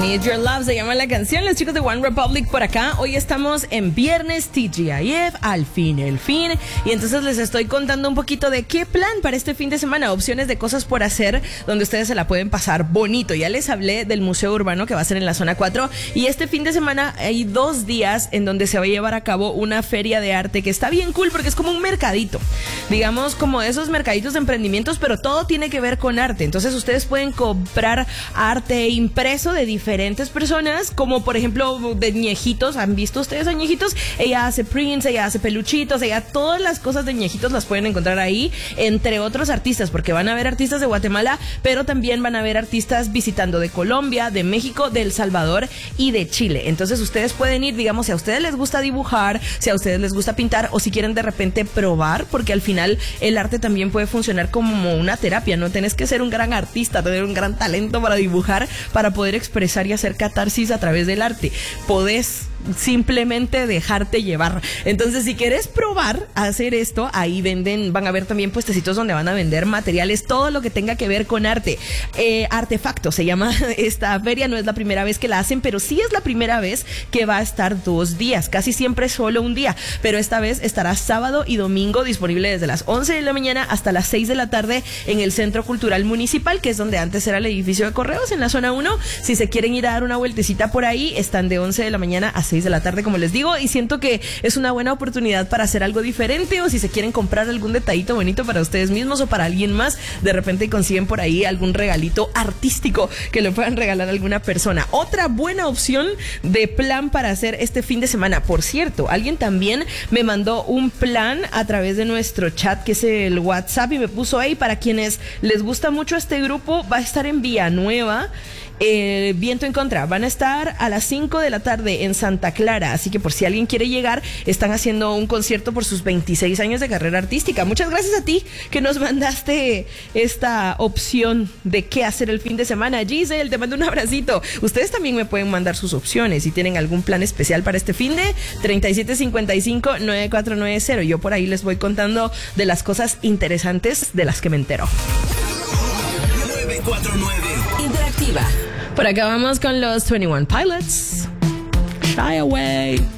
Need Your Love se llama la canción. Los chicos de One Republic por acá. Hoy estamos en viernes TGIF, al fin, el fin. Y entonces les estoy contando un poquito de qué plan para este fin de semana. Opciones de cosas por hacer donde ustedes se la pueden pasar bonito. Ya les hablé del Museo Urbano que va a ser en la zona 4. Y este fin de semana hay 2 días en donde se va a llevar a cabo una feria de arte que está bien cool porque es como un mercadito. Digamos como esos mercaditos de emprendimientos, pero todo tiene que ver con arte. Entonces ustedes pueden comprar arte impreso de diferentes personas, como por ejemplo de ñejitos. ¿Han visto ustedes a ñejitos? Ella hace prints, ella hace peluchitos, ella todas las cosas de ñejitos las pueden encontrar ahí, entre otros artistas, porque van a haber artistas de Guatemala, pero también van a haber artistas visitando de Colombia, de México, de El Salvador y de Chile. Entonces ustedes pueden ir, digamos, si a ustedes les gusta dibujar, si a ustedes les gusta pintar o si quieren de repente probar, porque al final el arte también puede funcionar como una terapia. No tenés que ser un gran artista, tener un gran talento para dibujar, para poder expresar y hacer catarsis a través del arte. Podés simplemente dejarte llevar. Entonces, si quieres probar a hacer esto, ahí van a haber también puestecitos donde van a vender materiales, todo lo que tenga que ver con arte. Artefacto se llama esta feria. No es la primera vez que la hacen, pero sí es la primera vez que va a estar 2 días. Casi siempre solo un día, pero esta vez estará sábado y domingo, disponible desde las 11 de la mañana hasta las 6 de la tarde en el Centro Cultural Municipal, que es donde antes era el edificio de correos, en la zona 1. Si se quieren ir a dar una vueltecita por ahí, están de 11 de la mañana a 6 de la tarde, como les digo, y siento que es una buena oportunidad para hacer algo diferente, o si se quieren comprar algún detallito bonito para ustedes mismos o para alguien más, de repente consiguen por ahí algún regalito artístico que le puedan regalar a alguna persona. Otra buena opción de plan para hacer este fin de semana. Por cierto, alguien también me mandó un plan a través de nuestro chat, que es el WhatsApp, y me puso ahí, para quienes les gusta mucho este grupo, va a estar en Villanueva, Viento en Contra. Van a estar a las 5 de la tarde en Santa Clara, así que por si alguien quiere llegar, están haciendo un concierto por sus 26 años de carrera artística. Muchas gracias a ti que nos mandaste esta opción de qué hacer el fin de semana. Giselle, te mando un abracito. Ustedes también me pueden mandar sus opciones si tienen algún plan especial para este fin de 3755-9490. Yo por ahí les voy contando de las cosas interesantes de las que me entero. 949 Interactiva. Por acá vamos con los 21 Pilots. Shy Away.